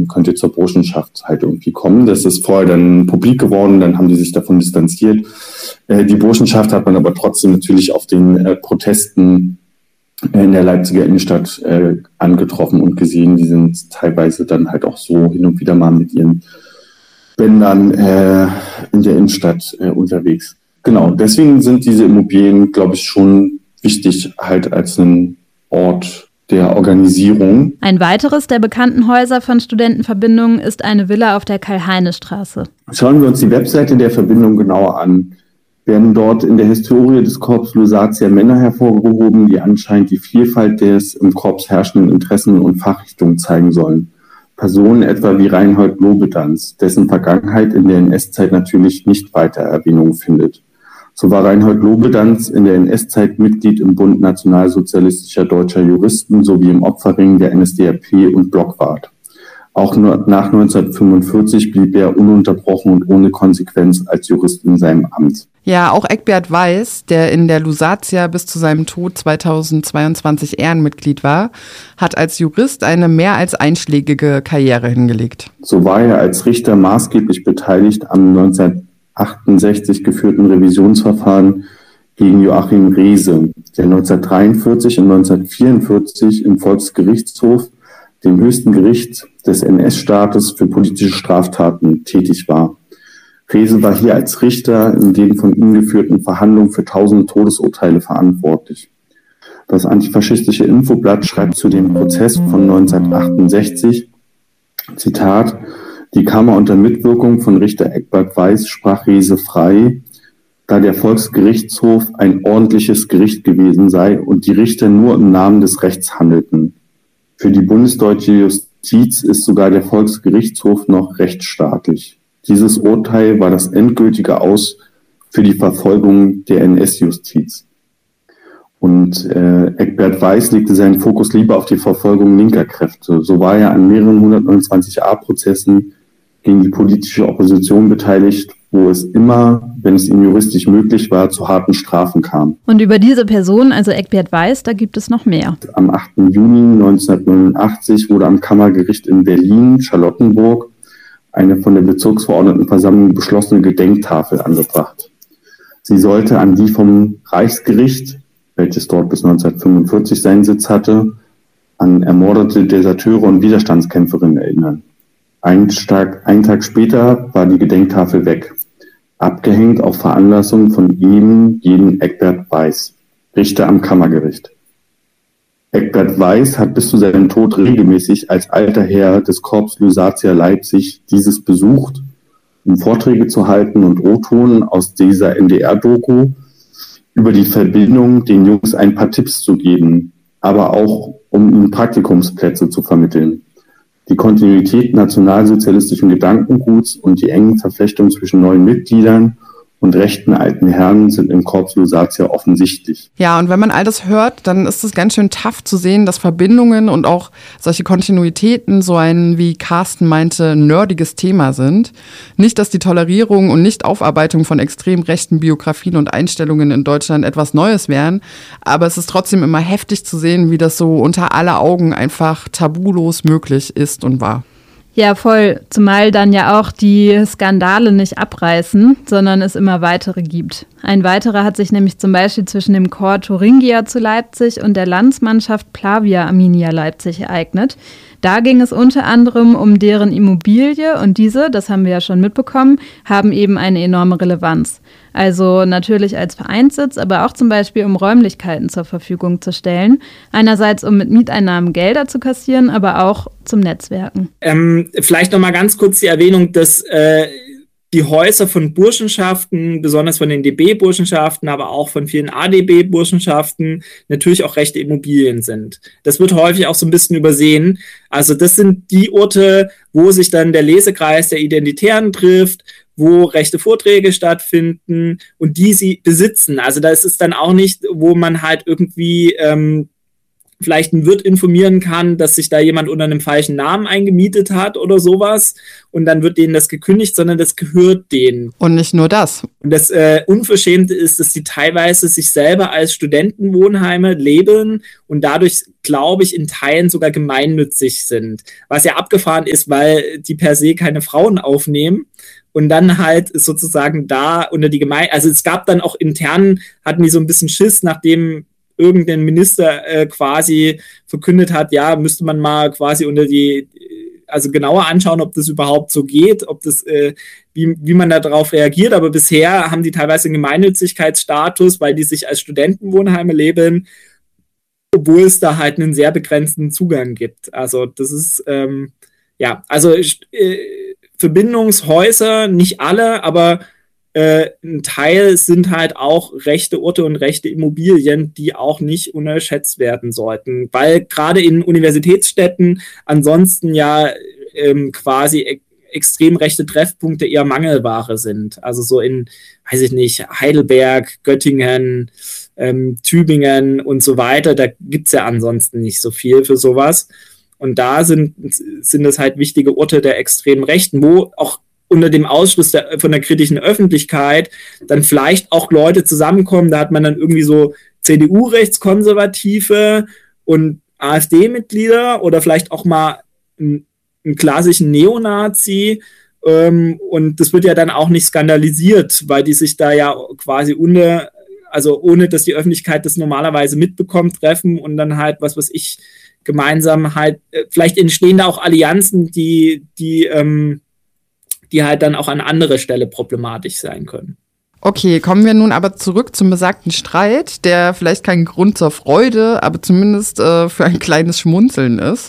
könnte zur Burschenschaft halt irgendwie kommen. Das ist vorher dann publik geworden, dann haben die sich davon distanziert. Die Burschenschaft hat man aber trotzdem natürlich auf den Protesten in der Leipziger Innenstadt angetroffen und gesehen. Die sind teilweise dann halt auch so hin und wieder mal mit ihren Bändern in der Innenstadt unterwegs. Genau, deswegen sind diese Immobilien, glaube ich, schon wichtig halt als ein Ort der Organisierung. Ein weiteres der bekannten Häuser von Studentenverbindungen ist eine Villa auf der Karl-Heine-Straße. Schauen wir uns die Webseite der Verbindung genauer an. Werden dort in der Historie des Corps Lusatia Männer hervorgehoben, die anscheinend die Vielfalt des im Corps herrschenden Interessen und Fachrichtungen zeigen sollen. Personen etwa wie Reinhold Lobedanz, dessen Vergangenheit in der NS-Zeit natürlich nicht weiter Erwähnung findet. So war Reinhold Lobedanz in der NS-Zeit Mitglied im Bund nationalsozialistischer deutscher Juristen sowie im Opferring der NSDAP und Blockwart. Auch nur nach 1945 blieb er ununterbrochen und ohne Konsequenz als Jurist in seinem Amt. Ja, auch Eckbert Weiß, der in der Lusatia bis zu seinem Tod 2022 Ehrenmitglied war, hat als Jurist eine mehr als einschlägige Karriere hingelegt. So war er als Richter maßgeblich beteiligt am 1968 geführten Revisionsverfahren gegen Joachim Reese, der 1943 und 1944 im Volksgerichtshof, dem höchsten Gericht des NS-Staates für politische Straftaten, tätig war. Reese war hier als Richter in den von ihm geführten Verhandlungen für tausende Todesurteile verantwortlich. Das antifaschistische Infoblatt schreibt zu dem Prozess von 1968, Zitat, die Kammer unter Mitwirkung von Richter Eckbert Weiß sprach Reese frei, da der Volksgerichtshof ein ordentliches Gericht gewesen sei und die Richter nur im Namen des Rechts handelten. Für die bundesdeutsche Justiz ist sogar der Volksgerichtshof noch rechtsstaatlich. Dieses Urteil war das endgültige Aus für die Verfolgung der NS-Justiz. Und Eckbert Weiß legte seinen Fokus lieber auf die Verfolgung linker Kräfte. So war er an mehreren 129a-Prozessen gegen die politische Opposition beteiligt, wo es immer, wenn es ihm juristisch möglich war, zu harten Strafen kam. Und über diese Person, also Eckbert Weiß, da gibt es noch mehr. Am 8. Juni 1989 wurde am Kammergericht in Berlin-Charlottenburg eine von der Bezirksverordnetenversammlung beschlossene Gedenktafel angebracht. Sie sollte an die vom Reichsgericht, welches dort bis 1945 seinen Sitz hatte, an ermordete Deserteure und Widerstandskämpferinnen erinnern. Einen Tag später war die Gedenktafel weg, abgehängt auf Veranlassung von ihm, jeden Eckbert Weiß, Richter am Kammergericht. Eckbert Weiß hat bis zu seinem Tod regelmäßig als alter Herr des Corps Lusatia Leipzig dieses besucht, um Vorträge zu halten und O-Ton aus dieser NDR-Doku über die Verbindung den Jungs ein paar Tipps zu geben, aber auch um ihnen Praktikumsplätze zu vermitteln. Die Kontinuität nationalsozialistischen Gedankenguts und die engen Verflechtungen zwischen neuen Mitgliedern und rechten alten Herren sind im Corps Lusatia offensichtlich. Ja, und wenn man all das hört, dann ist es ganz schön tough zu sehen, dass Verbindungen und auch solche Kontinuitäten so ein, wie Carsten meinte, nerdiges Thema sind. Nicht, dass die Tolerierung und Nicht-Aufarbeitung von extrem rechten Biografien und Einstellungen in Deutschland etwas Neues wären, aber es ist trotzdem immer heftig zu sehen, wie das so unter aller Augen einfach tabulos möglich ist und war. Ja, voll. Zumal dann ja auch die Skandale nicht abreißen, sondern es immer weitere gibt. Ein weiterer hat sich nämlich zum Beispiel zwischen dem Corps Thuringia zu Leipzig und der Landsmannschaft Plavia Arminia Leipzig ereignet. Da ging es unter anderem um deren Immobilie und diese, das haben wir ja schon mitbekommen, haben eben eine enorme Relevanz. Also natürlich als Vereinssitz, aber auch zum Beispiel um Räumlichkeiten zur Verfügung zu stellen. Einerseits um mit Mieteinnahmen Gelder zu kassieren, aber auch zum Netzwerken. Vielleicht noch mal ganz kurz die Erwähnung, dass die Häuser von Burschenschaften, besonders von den DB-Burschenschaften, aber auch von vielen ADB-Burschenschaften, natürlich auch rechte Immobilien sind. Das wird häufig auch so ein bisschen übersehen. Also das sind die Orte, wo sich dann der Lesekreis der Identitären trifft, wo rechte Vorträge stattfinden und die sie besitzen. Also das ist dann auch nicht, wo man halt irgendwie vielleicht einen Wirt informieren kann, dass sich da jemand unter einem falschen Namen eingemietet hat oder sowas und dann wird denen das gekündigt, sondern das gehört denen. Und nicht nur das. Und das Unverschämte ist, dass die teilweise sich selber als Studentenwohnheime labeln und dadurch, glaube ich, in Teilen sogar gemeinnützig sind. Was ja abgefahren ist, weil die per se keine Frauen aufnehmen. Und dann halt sozusagen da unter die Gemeinde, also es gab dann auch intern, hatten die so ein bisschen Schiss, nachdem irgendein Minister quasi verkündet hat, ja, müsste man mal quasi also genauer anschauen, ob das überhaupt so geht, ob das, wie man da drauf reagiert. Aber bisher haben die teilweise einen Gemeinnützigkeitsstatus, weil die sich als Studentenwohnheime labeln, obwohl es da halt einen sehr begrenzten Zugang gibt. Also das ist, Verbindungshäuser, nicht alle, aber ein Teil sind halt auch rechte Orte und rechte Immobilien, die auch nicht unterschätzt werden sollten, weil gerade in Universitätsstädten ansonsten ja quasi extrem rechte Treffpunkte eher Mangelware sind. Also so in, weiß ich nicht, Heidelberg, Göttingen, Tübingen und so weiter, da gibt es ja ansonsten nicht so viel für sowas. Und da sind es halt wichtige Orte der extremen Rechten, wo auch unter dem Ausschluss von der kritischen Öffentlichkeit dann vielleicht auch Leute zusammenkommen, da hat man dann irgendwie so CDU-Rechtskonservative und AfD-Mitglieder oder vielleicht auch mal einen klassischen Neonazi und das wird ja dann auch nicht skandalisiert, weil die sich da ja quasi ohne dass die Öffentlichkeit das normalerweise mitbekommt, treffen und dann halt, was weiß ich, gemeinsam halt, vielleicht entstehen da auch Allianzen, die halt dann auch an anderer Stelle problematisch sein können. Okay, kommen wir nun aber zurück zum besagten Streit, der vielleicht kein Grund zur Freude, aber zumindest für ein kleines Schmunzeln ist.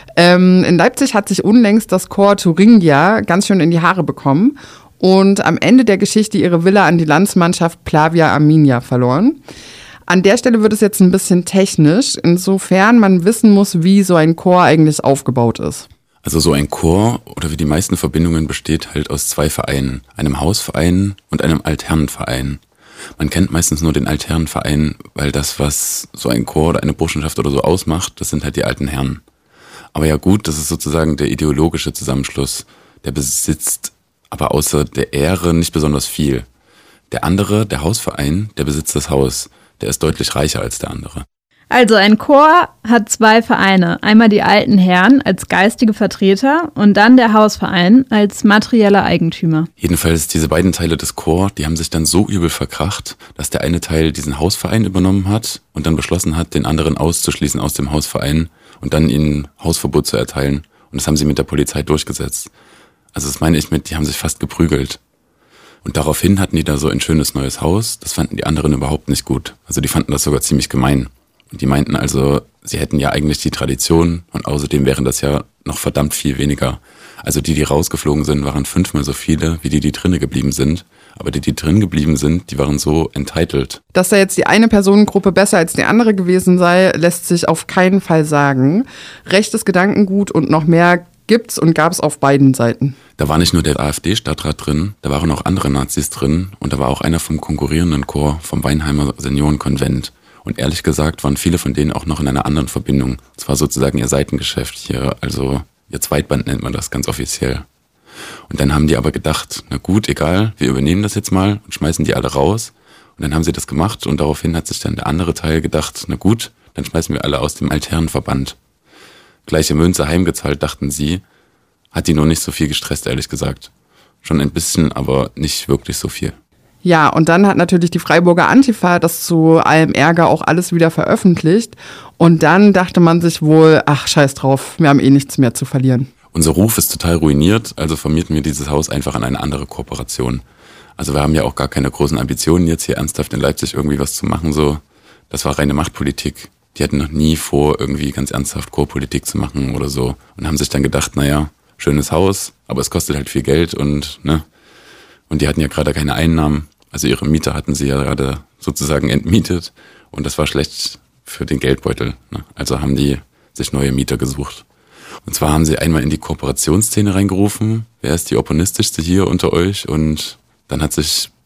In Leipzig hat sich unlängst das Corps Thuringia ganz schön in die Haare bekommen und am Ende der Geschichte ihre Villa an die Landsmannschaft Plavia Arminia verloren. An der Stelle wird es jetzt ein bisschen technisch, insofern man wissen muss, wie so ein Corps eigentlich aufgebaut ist. Also so ein Corps oder wie die meisten Verbindungen besteht halt aus 2 Vereinen, einem Hausverein und einem Altherrenverein. Man kennt meistens nur den Altherrenverein, weil das, was so ein Corps oder eine Burschenschaft oder so ausmacht, das sind halt die alten Herren. Aber ja gut, das ist sozusagen der ideologische Zusammenschluss. Der besitzt aber außer der Ehre nicht besonders viel. Der andere, der Hausverein, der besitzt das Haus. Der ist deutlich reicher als der andere. Also ein Corps hat 2 Vereine. Einmal die alten Herren als geistige Vertreter und dann der Hausverein als materieller Eigentümer. Jedenfalls diese beiden Teile des Corps, die haben sich dann so übel verkracht, dass der eine Teil diesen Hausverein übernommen hat und dann beschlossen hat, den anderen auszuschließen aus dem Hausverein und dann ihnen Hausverbot zu erteilen. Und das haben sie mit der Polizei durchgesetzt. Also das meine ich mit, die haben sich fast geprügelt. Und daraufhin hatten die da so ein schönes neues Haus. Das fanden die anderen überhaupt nicht gut. Also die fanden das sogar ziemlich gemein. Und die meinten also, sie hätten ja eigentlich die Tradition und außerdem wären das ja noch verdammt viel weniger. Also die rausgeflogen sind, waren 5-mal so viele, wie die drinnen geblieben sind. Aber die drin geblieben sind, die waren so entitled. Dass da jetzt die eine Personengruppe besser als die andere gewesen sei, lässt sich auf keinen Fall sagen. Rechtes Gedankengut und noch mehr gibt's und gab's auf beiden Seiten. Da war nicht nur der AfD-Stadtrat drin, da waren auch andere Nazis drin und da war auch einer vom konkurrierenden Corps vom Weinheimer Seniorenkonvent. Und ehrlich gesagt waren viele von denen auch noch in einer anderen Verbindung. Es war sozusagen ihr Seitengeschäft hier, also ihr Zweitband nennt man das ganz offiziell. Und dann haben die aber gedacht, na gut, egal, wir übernehmen das jetzt mal und schmeißen die alle raus. Und dann haben sie das gemacht und daraufhin hat sich dann der andere Teil gedacht, na gut, dann schmeißen wir alle aus dem Altherrenverband. Gleiche Münze heimgezahlt, dachten sie, hat die nur nicht so viel gestresst, ehrlich gesagt. Schon ein bisschen, aber nicht wirklich so viel. Ja, und dann hat natürlich die Freiburger Antifa das zu allem Ärger auch alles wieder veröffentlicht. Und dann dachte man sich wohl, ach, scheiß drauf, wir haben eh nichts mehr zu verlieren. Unser Ruf ist total ruiniert, also vermieten wir dieses Haus einfach an eine andere Kooperation. Also wir haben ja auch gar keine großen Ambitionen, jetzt hier ernsthaft in Leipzig irgendwie was zu machen, so. Das war reine Machtpolitik. Die hatten noch nie vor, irgendwie ganz ernsthaft Chorpolitik zu machen oder so. Und haben sich dann gedacht, naja, schönes Haus, aber es kostet halt viel Geld und, ne. Und die hatten ja gerade keine Einnahmen. Also ihre Mieter hatten sie ja gerade sozusagen entmietet. Und das war schlecht für den Geldbeutel, ne. Also haben die sich neue Mieter gesucht. Und zwar haben sie einmal in die Kooperationsszene reingerufen. Wer ist die Opponistischste hier unter euch? Und dann hat sich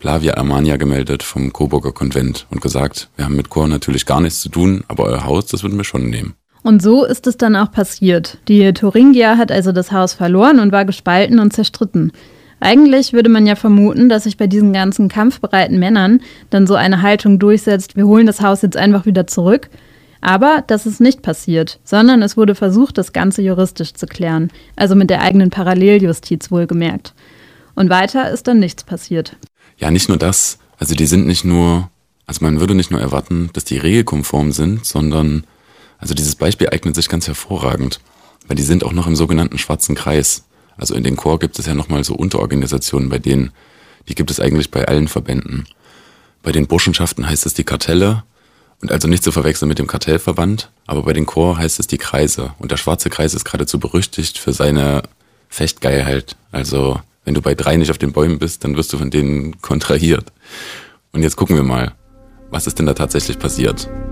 Flavia Armania gemeldet vom Coburger Konvent und gesagt, wir haben mit Chor natürlich gar nichts zu tun, aber euer Haus, das würden wir schon nehmen. Und so ist es dann auch passiert. Die Thuringia hat also das Haus verloren und war gespalten und zerstritten. Eigentlich würde man ja vermuten, dass sich bei diesen ganzen kampfbereiten Männern dann so eine Haltung durchsetzt, wir holen das Haus jetzt einfach wieder zurück. Aber das ist nicht passiert, sondern es wurde versucht, das Ganze juristisch zu klären. Also mit der eigenen Paralleljustiz wohlgemerkt. Und weiter ist dann nichts passiert. Ja, nicht nur das. Also die sind nicht nur, also man würde nicht nur erwarten, dass die regelkonform sind, sondern, also dieses Beispiel eignet sich ganz hervorragend. Weil die sind auch noch im sogenannten Schwarzen Kreis. Also in den Chor gibt es ja nochmal so Unterorganisationen bei denen. Die gibt es eigentlich bei allen Verbänden. Bei den Burschenschaften heißt es die Kartelle. Und also nicht zu verwechseln mit dem Kartellverband, aber bei den Chor heißt es die Kreise. Und der Schwarze Kreis ist geradezu berüchtigt für seine Fechtgeilheit. Also wenn du bei 3 nicht auf den Bäumen bist, dann wirst du von denen kontrahiert. Und jetzt gucken wir mal, was ist denn da tatsächlich passiert?